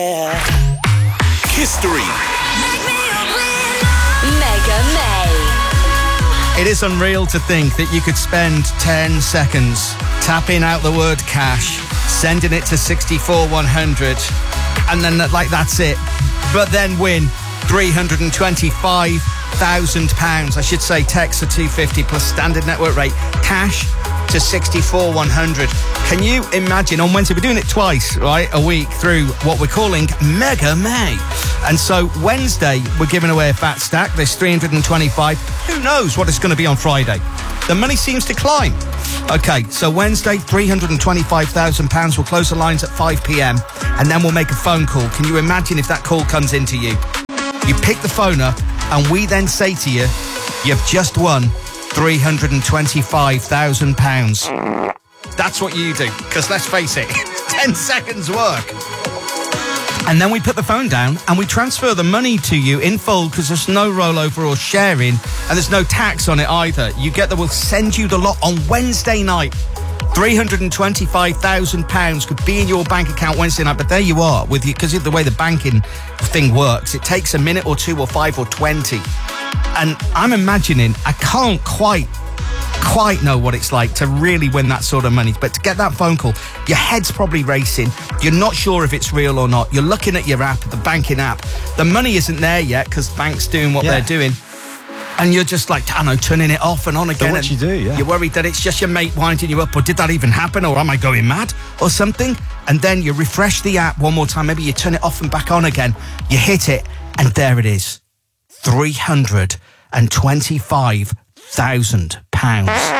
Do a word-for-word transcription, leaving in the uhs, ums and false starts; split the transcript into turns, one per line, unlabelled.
History.
Mega May.
It is unreal to think that you could spend ten seconds tapping out the word cash, sending it to sixty-four one hundred, and then like that's it. But then win three hundred twenty-five thousand pounds. I should say text to two fifty plus standard network rate. Cash to sixty-four one hundred. Can you imagine? On Wednesday, we're doing it twice, right? A week through what we're calling Mega May. And so Wednesday, we're giving away a fat stack. There's three hundred twenty-five. Who knows what it's going to be on Friday? The money seems to climb. Okay, so Wednesday, three hundred twenty-five thousand pounds. We'll close the lines at five p.m. and then we'll make a phone call. Can you imagine if that call comes into you? You pick the phone up and we then say to you, you've just won three hundred twenty-five thousand pounds. That's what you do, because let's face it, ten seconds work. And then we put the phone down and we transfer the money to you in full, because there's no rollover or sharing and there's no tax on it either. You get that. We'll send you the lot on Wednesday night. three hundred twenty-five thousand pounds could be in your bank account Wednesday night, but there you are with you, because of the way the banking thing works. It takes a minute or two or five or twenty. And I'm imagining, I can't quite, quite know what it's like to really win that sort of money. But to get that phone call, your head's probably racing. You're not sure if it's real or not. You're looking at your app, the banking app. The money isn't there yet because bank's doing what yeah. they're doing. And you're just like, I don't know, turning it off and on again.
What you do, yeah.
You're worried that it's just your mate winding you up, or did that even happen, or am I going mad, or something? And then you refresh the app one more time. Maybe you turn it off and back on again. You hit it, and there it is. three hundred twenty-five thousand pounds.